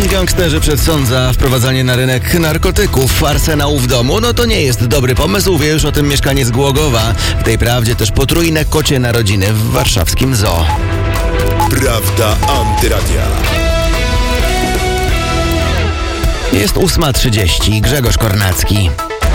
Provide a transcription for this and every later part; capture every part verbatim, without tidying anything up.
Gangsterzy przed sąd za wprowadzanie na rynek narkotyków. Arsenał w domu, no to nie jest dobry pomysł, wie już o tym mieszkaniec Głogowa. W tej prawdzie też potrójne kocie narodziny w warszawskim zoo. Prawda Antyradia. Jest ósma trzydzieści. Grzegorz Kornacki.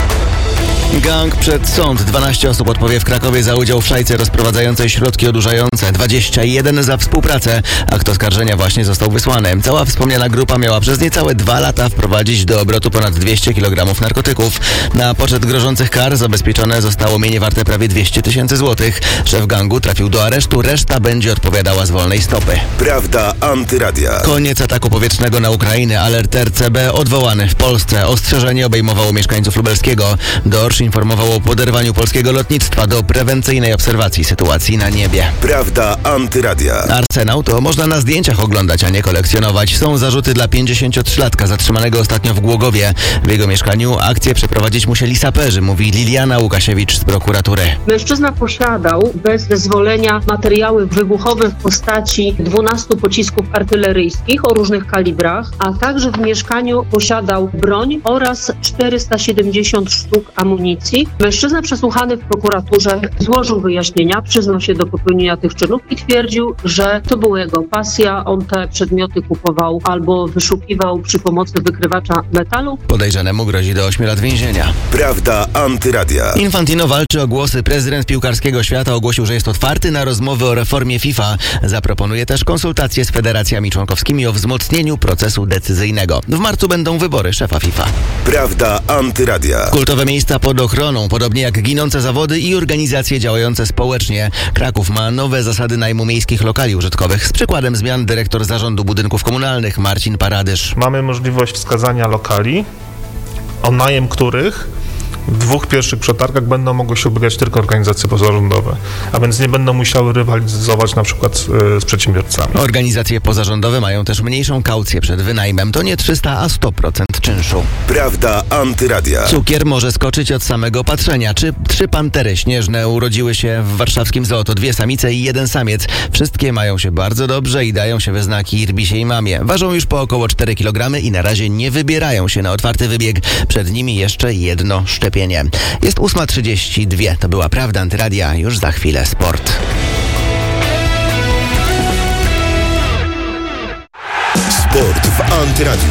Gang przed sąd. dwanaście osób odpowie w Krakowie za udział w szajce rozprowadzającej środki odurzające. dwadzieścia jeden za współpracę. Akt oskarżenia właśnie został wysłany. Cała wspomniana grupa miała przez niecałe dwa lata wprowadzić do obrotu ponad dwieście kilogramów narkotyków. Na poczet grożących kar zabezpieczone zostało mienie warte prawie dwieście tysięcy złotych. Szef gangu trafił do aresztu. Reszta będzie odpowiadała z wolnej stopy. Prawda Antyradia. Koniec ataku powietrznego na Ukrainę. Alert R C B odwołany w Polsce. Ostrzeżenie obejmowało mieszkańców lubelskiego. Dorsz informował o poderwaniu polskiego lotnictwa do prewencyjnej obserwacji sytuacji na niebie. Prawda Antyradia. Arsenał to można na zdjęciach oglądać, a nie kolekcjonować. Są zarzuty dla pięćdziesięciotrzylatka zatrzymanego ostatnio w Głogowie. W jego mieszkaniu akcję przeprowadzić musieli saperzy, mówi Liliana Łukasiewicz z prokuratury. Mężczyzna posiadał bez zezwolenia materiały wybuchowe w postaci dwunastu pocisków artyleryjskich o różnych kalibrach, a także w mieszkaniu posiadał broń oraz czterysta siedemdziesiąt sztuk amunicji. Mężczyzna przesłuchany w prokuraturze złożył wyjaśnienia, przyznał się do popełnienia tych czynów i twierdził, że to była jego pasja. On te przedmioty kupował albo wyszukiwał przy pomocy wykrywacza metalu. Podejrzanemu grozi do ośmiu lat więzienia. Prawda Antyradia. Infantino walczy o głosy. Prezydent piłkarskiego świata ogłosił, że jest otwarty na rozmowy o reformie FIFA. Zaproponuje też konsultacje z federacjami członkowskimi o wzmocnieniu procesu decyzyjnego. W marcu będą wybory szefa FIFA. Prawda Antyradia. Kultowe miejsca pod ochroną, podobnie jak ginące zawody i organizacje działające społecznie. Kraków ma nowe zasady najmu miejskich lokali użytkowych. Z przykładem zmian dyrektor Zarządu Budynków Komunalnych Marcin Paradysz. Mamy możliwość wskazania lokali, o najem których w dwóch pierwszych przetargach będą mogły się ubiegać tylko organizacje pozarządowe, a więc nie będą musiały rywalizować na przykład z przedsiębiorcami. Organizacje pozarządowe mają też mniejszą kaucję przed wynajmem. To nie trzysta, a sto procent czynszu. Prawda Antyradia. Cukier może skoczyć od samego patrzenia. Czy trzy pantery śnieżne urodziły się w warszawskim zoo? To dwie samice i jeden samiec. Wszystkie mają się bardzo dobrze i dają się we znaki Irbisie i mamie. Ważą już po około cztery kilogramy i na razie nie wybierają się na otwarty wybieg. Przed nimi jeszcze jedno szczepienie. Jest ósma trzydzieści dwa. To była Prawda Antyradia. Już za chwilę sport. Sport w Antyradiu.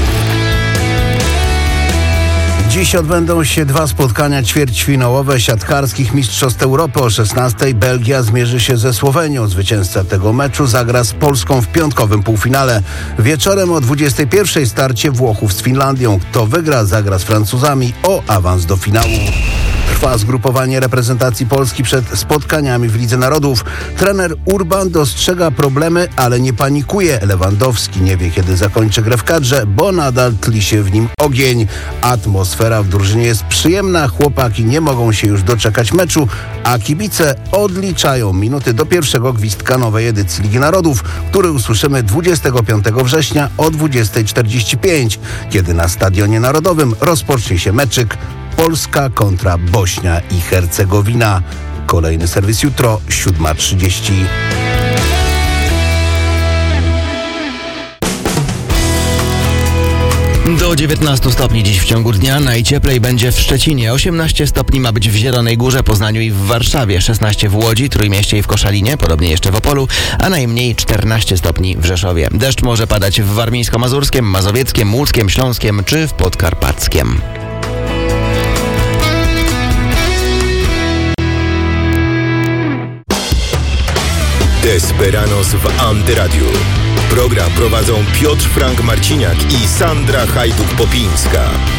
Dziś odbędą się dwa spotkania ćwierćfinałowe siatkarskich Mistrzostw Europy. O szesnastej Belgia zmierzy się ze Słowenią. Zwycięzca tego meczu zagra z Polską w piątkowym półfinale. Wieczorem o dwudziestej pierwszej starcie Włochów z Finlandią. Kto wygra, zagra z Francuzami o awans do finału. Trwa zgrupowanie reprezentacji Polski przed spotkaniami w Lidze Narodów. Trener Urban dostrzega problemy, ale nie panikuje. Lewandowski nie wie, kiedy zakończy grę w kadrze, bo nadal tli się w nim ogień. Atmosfera w drużynie jest przyjemna, chłopaki nie mogą się już doczekać meczu, a kibice odliczają minuty do pierwszego gwizdka nowej edycji Ligi Narodów, który usłyszymy dwudziestego piątego września o dwudziestej czterdzieści pięć, kiedy na Stadionie Narodowym rozpocznie się meczyk Polska kontra Bośnia i Hercegowina. Kolejny serwis jutro, siódma trzydzieści. Do dziewiętnastu stopni dziś w ciągu dnia. Najcieplej będzie w Szczecinie. osiemnaście stopni ma być w Zielonej Górze, Poznaniu i w Warszawie. szesnaście w Łodzi, Trójmieście i w Koszalinie, podobnie jeszcze w Opolu, a najmniej czternaście stopni w Rzeszowie. Deszcz może padać w Warmińsko-Mazurskiem, Mazowieckiem, Łódzkiem, Śląskiem czy w Podkarpackiem. Desperanos w Antyradiu. Program prowadzą Piotr Frank Marciniak i Sandra Hajduk-Popińska.